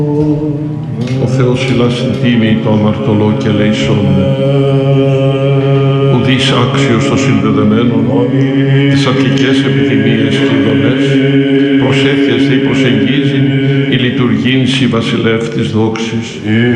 Ο Θεός ηλάσιν τίμη το αμαρτωλό και ελέησόν μου. Ουδείς άξιος των συνδεδεμένων, τις αττικές επιδημίες και ειδονές, προσεύχεστε ή προσεγγίζει η λειτουργήν σοι βασιλεύ της δόξης.